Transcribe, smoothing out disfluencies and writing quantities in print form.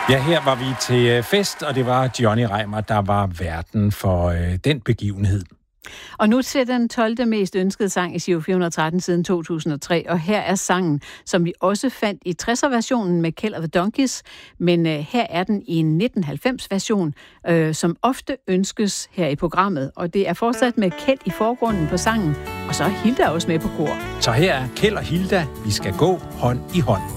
Ja, her var vi til fest, og det var Johnny Reimer, der var værten for den begivenhed. Og nu til den 12. mest ønskede sang i Giro 413 siden 2003, og her er sangen, som vi også fandt i 60'er-versionen med Kjeld og The Donkeys, men her er den i en 1990-version, som ofte ønskes her i programmet, og det er fortsat med Kjeld i forgrunden på sangen, og så er Hilda også med på kor. Så her er Kjeld og Hilda, vi skal gå hånd i hånd.